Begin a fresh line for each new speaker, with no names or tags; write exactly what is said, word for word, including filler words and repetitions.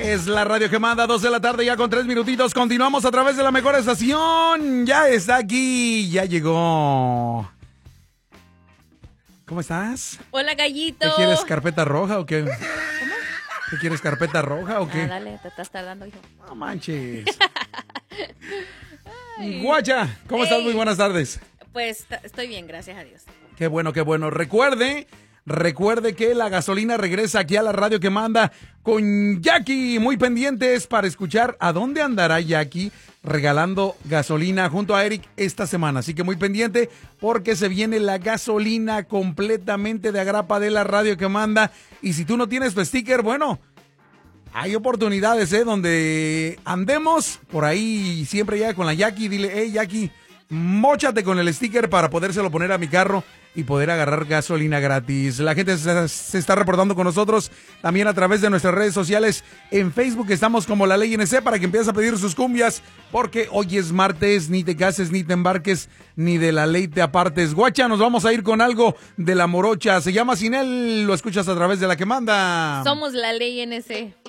Es la radio que manda, dos de la tarde ya con tres minutitos. Continuamos a través de la mejor estación. Ya está aquí, ya llegó. ¿Cómo estás?
Hola, Gallito.
¿Qué quieres, carpeta roja o qué? ¿Cómo? ¿Qué quieres, carpeta roja o qué?
Ah, dale, te estás tardando, hijo.
No manches. Guacha, ¿cómo estás? Muy buenas tardes.
Pues estoy bien, gracias a Dios.
Qué bueno, qué bueno. Recuerde, recuerde que la gasolina regresa aquí a la radio que manda con Jackie. Muy pendientes para escuchar a dónde andará Jackie regalando gasolina junto a Eric esta semana. Así que muy pendiente porque se viene la gasolina completamente de agrapa de la radio que manda. Y si tú no tienes tu sticker, bueno, hay oportunidades, ¿eh? Donde andemos por ahí siempre ya con la Jackie. Dile, hey Jackie, móchate con el sticker para podérselo poner a mi carro y poder agarrar gasolina gratis. La gente se, se está reportando con nosotros también a través de nuestras redes sociales. En Facebook estamos como La Ley N C para que empieces a pedir sus cumbias, porque hoy es martes, ni te cases, ni te embarques, ni de la ley te apartes. Guacha, nos vamos a ir con algo de La Morocha. Se llama Sin Él, lo escuchas a través de la que manda.
Somos La Ley N C.